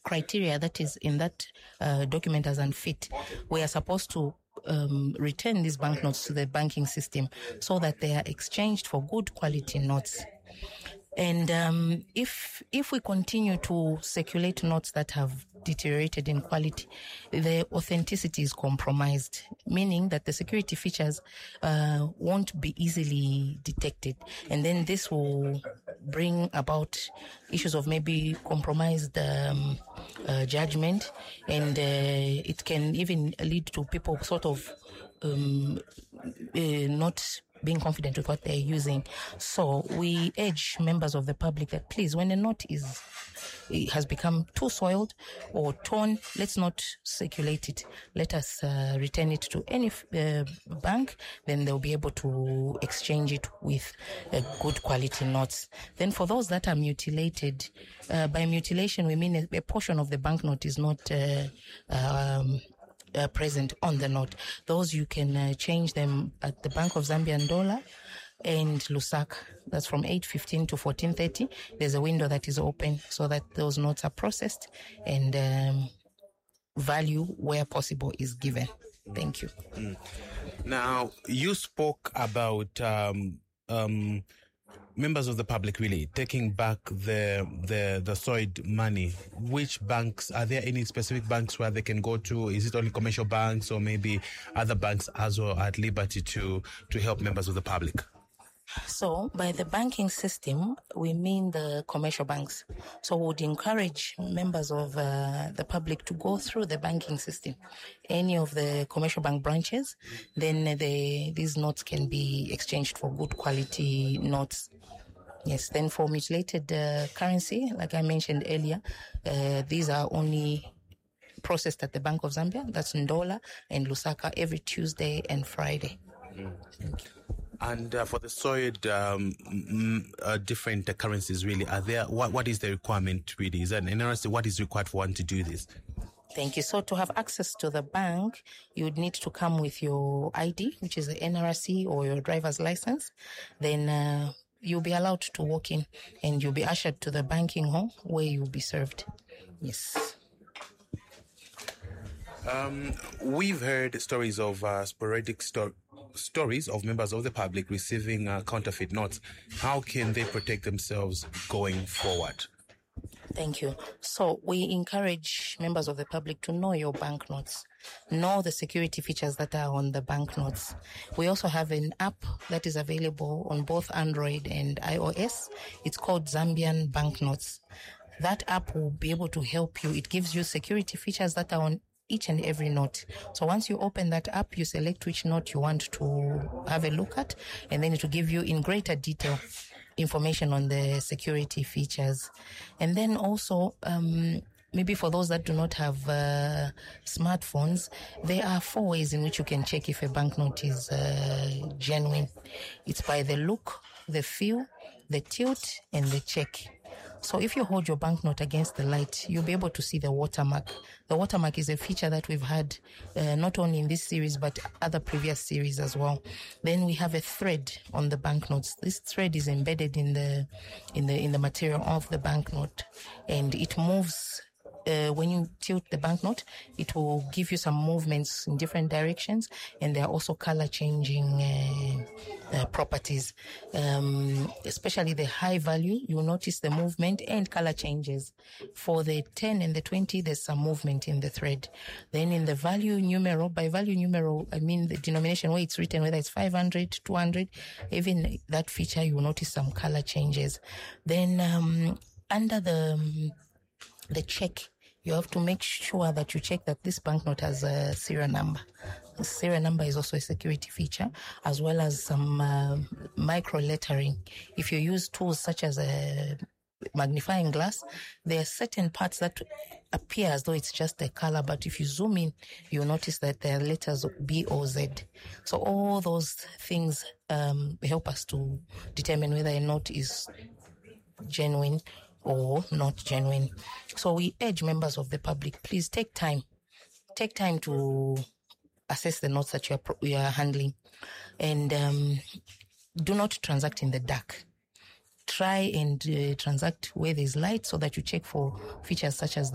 criteria that is in that document as unfit, we are supposed to return these banknotes to the banking system so that they are exchanged for good quality notes. And if we continue to circulate notes that have deteriorated in quality, the authenticity is compromised, meaning that the security features won't be easily detected. And then this will bring about issues of maybe compromised judgment, and it can even lead to people sort of not being confident with what they're using. So we urge members of the public that please, when a note has become too soiled or torn, let's not circulate it. Let us return it to any bank. Then they'll be able to exchange it with good quality notes. Then for those that are mutilated, by mutilation we mean a portion of the banknote is not present on the note. Those you can change them at the Bank of Zambia Ndola and Lusaka. That's from 8:15 to 14:30. There's a window that is open so that those notes are processed and value where possible is given. Thank you. Now, you spoke about members of the public really taking back the soiled money. Which banks? Are there any specific banks where they can go to? Is it only commercial banks, or maybe other banks as well at liberty to help members of the public? So by the banking system, we mean the commercial banks. So we would encourage members of the public to go through the banking system, any of the commercial bank branches. Then these notes can be exchanged for good quality notes. Yes, then for mutilated currency, like I mentioned earlier, these are only processed at the Bank of Zambia. That's Ndola and Lusaka every Tuesday and Friday. Thank you. And for the soiled different currencies, really, are there? What is the requirement? Really, is that an NRC? What is required for one to do this? Thank you. So to have access to the bank, you would need to come with your ID, which is the NRC or your driver's license. Then you'll be allowed to walk in, and you'll be ushered to the banking hall where you'll be served. Yes. We've heard stories of sporadic stories of members of the public receiving counterfeit notes. How can they protect themselves going forward? Thank you. So we encourage members of the public to know your banknotes, know the security features that are on the banknotes. We also have an app that is available on both Android and iOS. It's called Zambian Banknotes. That app will be able to help you. It gives you security features that are on each and every note. So once you open that app, you select which note you want to have a look at, and then it will give you in greater detail information on the security features. And then also, maybe for those that do not have smartphones, there are 4 ways in which you can check if a banknote is genuine. It's by the look, the feel, the tilt, and the check. So if you hold your banknote against the light, you'll be able to see the watermark. The watermark is a feature that we've had not only in this series but other previous series as well. Then we have a thread on the banknotes. This thread is embedded in the material of the banknote, and it moves. When you tilt the banknote, it will give you some movements in different directions, and there are also color changing properties. Especially the high value, you'll notice the movement and color changes. For the 10 and the 20, there's some movement in the thread. Then in the value numeral, by value numeral, I mean the denomination where it's written, whether it's 500, 200, even that feature, you'll notice some color changes. Then under the check, you have to make sure that you check that this banknote has a serial number. The serial number is also a security feature, as well as some micro lettering. If you use tools such as a magnifying glass, there are certain parts that appear as though it's just a color, but if you zoom in, you'll notice that there are letters B or Z. So all those things help us to determine whether a note is genuine or not genuine. So we urge members of the public, please take time to assess the notes that you are handling, and do not transact in the dark. Try and transact where there's light so that you check for features such as